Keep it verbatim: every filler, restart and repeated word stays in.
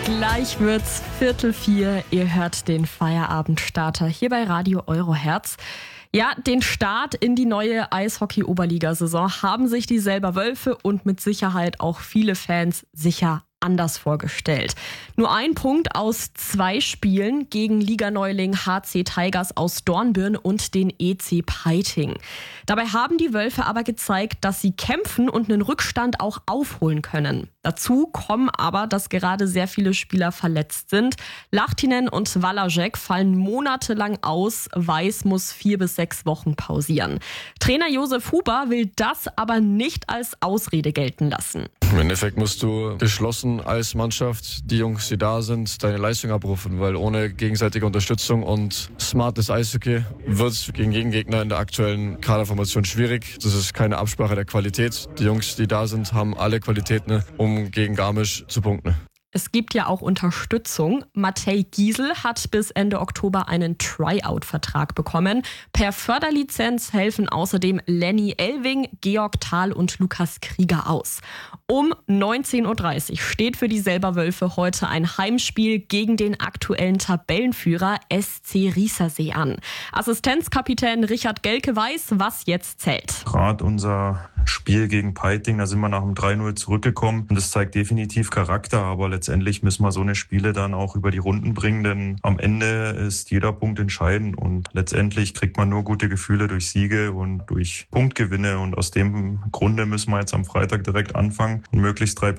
Gleich wird's Viertel vier. Ihr hört den Feierabendstarter hier bei Radio Eurohertz. Ja, den Start in die neue Eishockey-Oberligasaison haben sich die Selber Wölfe und mit Sicherheit auch viele Fans sicher anders vorgestellt. Nur ein Punkt aus zwei Spielen gegen Liganeuling H C Tigers aus Dornbirn und den E C Peiting. Dabei haben die Wölfe aber gezeigt, dass sie kämpfen und einen Rückstand auch aufholen können. Dazu kommen aber, dass gerade sehr viele Spieler verletzt sind. Lahtinen und Walajek fallen monatelang aus. Weiß muss vier bis sechs Wochen pausieren. Trainer Josef Huber will das aber nicht als Ausrede gelten lassen. Im Endeffekt musst du geschlossen als Mannschaft, die Jungs, die da sind, deine Leistung abrufen, weil ohne gegenseitige Unterstützung und smartes Eishockey wird es gegen Gegengegner in der aktuellen Kaderformation schwierig. Das ist keine Absprache der Qualität. Die Jungs, die da sind, haben alle Qualitäten, um gegen Garmisch zu punkten. Es gibt ja auch Unterstützung. Matej Giesel hat bis Ende Oktober einen Tryout-Vertrag bekommen. Per Förderlizenz helfen außerdem Lenny Elving, Georg Thal und Lukas Krieger aus. Um neunzehn Uhr dreißig steht für die Selber Wölfe heute ein Heimspiel gegen den aktuellen Tabellenführer S C Riesersee an. Assistenzkapitän Richard Gelke weiß, was jetzt zählt. Gerade unser Spiel gegen Peiting, da sind wir nach dem drei null zurückgekommen. Und das zeigt definitiv Charakter, aber letztendlich müssen wir so eine Spiele dann auch über die Runden bringen, denn am Ende ist jeder Punkt entscheidend und letztendlich kriegt man nur gute Gefühle durch Siege und durch Punktgewinne und aus dem Grunde müssen wir jetzt am Freitag direkt anfangen und möglichst drei